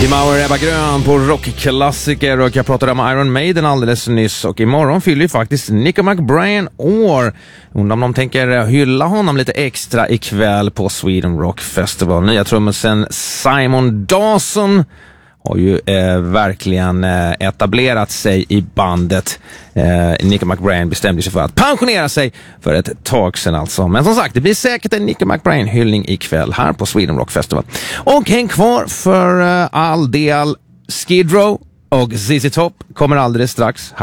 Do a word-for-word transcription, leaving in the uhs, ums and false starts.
Tim Mauer, Ebba Grön på rockklassiker, och jag pratade om Iron Maiden alldeles nyss, och imorgon fyller ju faktiskt Nicky McBrain år. Undrar om de tänker hylla honom lite extra ikväll på Sweden Rock Festival. Nya trummisen Simon Dawson har ju eh, verkligen eh, etablerat sig i bandet. Eh, Nicky McBrain bestämde sig för att pensionera sig för ett tag sedan alltså. Men som sagt, det blir säkert en Nicky McBrain-hyllning ikväll här på Sweden Rock Festival. Och häng kvar för eh, all del. Skid Row och Z Z Top kommer alldeles strax här.